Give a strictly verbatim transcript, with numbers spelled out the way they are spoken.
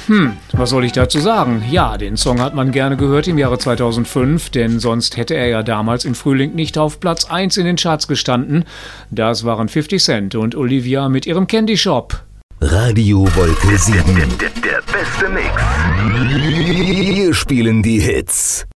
Hm, was soll ich dazu sagen? Ja, den Song hat man gerne gehört im Jahre zweitausendfünf, denn sonst hätte er ja damals im Frühling nicht auf Platz eins in den Charts gestanden. Das waren fifty Cent und Olivia mit ihrem Candy Shop. Radio Wolke sieben. Der, der, der beste Mix. Wir spielen die Hits.